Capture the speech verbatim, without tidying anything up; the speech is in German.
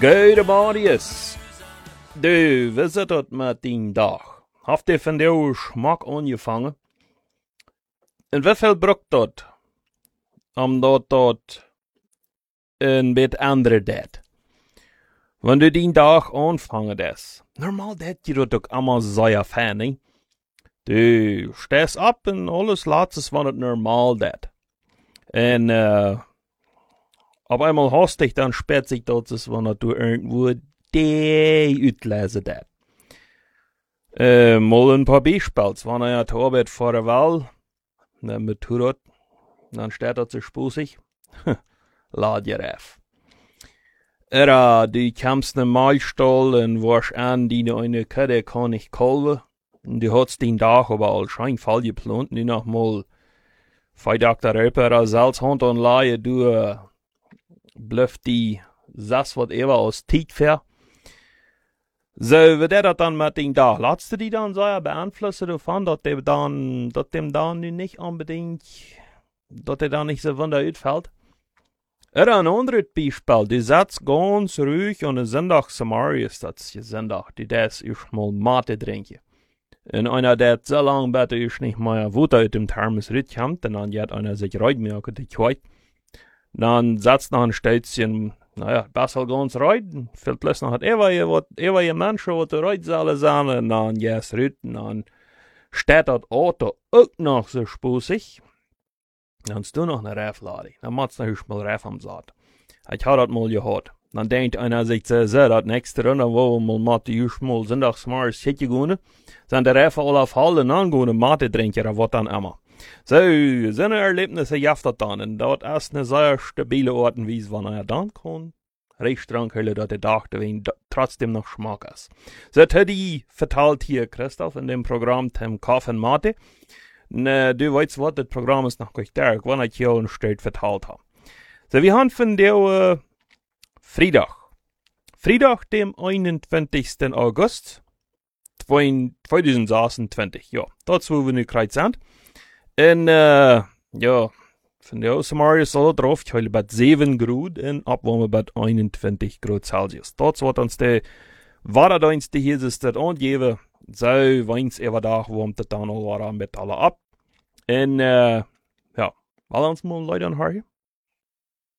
Goede Marius. Du, wie zit het met die dag? Heeft je van jouw smaak aangevangen? En hoeveel brukt dat? Omdat dat een beetje andere deed. Wanneer du die dag aanvangen is. Normaal deed je dat ook allemaal zeer fijn, hè? Du stehst op en alles laat is wat het normaal deed. En uh, op einmal hastig dan spät sich dat es, wanneer du irgendwo die uitlezen deed. Uh, mal een paar Beispiels. Wanneer je het arbeit voor de Wahl, dan met dat, dan steht dat zich spoesig. Laat je af. Era, die kämpfst ne Mahlstall en warst an, die ne eine Kette kann ich kalven. Du hast den Tag aber all schein Fall geplant, nu noch mal Freitag der Röper Salzhand und Laie, du uh, blöft die Sass whatever aus Tiet fair. So, wie der dat dann mit den Tag? Laatst du die dann so beeinflussen davon, dass dem dann, dass dem dann nu nicht unbedingt, dass der dann nicht so wunder uitfällt? Oder ein anderes Beispiel, die sitzt ganz ruhig und ein Sonntag Samarius, das ist Sonntag, die das ist mal Mate trinken. Und einer, der so lange bitte ist nicht mehr Wutter aus dem Thermos rauskommt, und dann hat einer sich reut mir, die Kweid. Dann setzt noch ein Stätzchen, naja, besser ganz reut, viel plus noch hat ewige, wat, ewige Menschen, die reut sollen sein, und dann yes, reut, und dann steht das Auto auch noch so spusig. Dann hast du noch eine Reiflade. Dann machst du noch mal Reif am Saat. Ich hab das mal gehört. Dann denkt einer sich so, so, das nächste Runde, wo wir mal Mathe just mal sonntags mal Schicke gehen, sind die Reifen alle auf Hallen angehen, Mathe trinken, oder was dann immer. So, so eine Erlebnisse jaft das dann. Und dort ist eine sehr stabile Art und Weise, wann er dann kann. Recht dran können, dass er dachte, wenn trotzdem noch Geschmack ist. So, das hat die verteilt hier, Christoph, in dem Programm, dem Kaffee und Mathe. Ne, du weißt was, das Programm ist noch gleich da, wann ich hier einen Start verteilt habe. So, wir haben von der uh, Freitag. Freitag, dem einundzwanzigsten August zwanzig sechsundzwanzig. Ja, das wo wir nu gerade sind. Und, uh, ja, von der Samarius soll drauf, ich heule bei sieben Grad und abwärme bei einundzwanzig Grad Celsius. Das wird uns der Waderdienst, die hier ist, das angeben. So, weins even dag warmt het dan al wat met alle ab. En, uh, ja, wel ons maar Leute aan haar.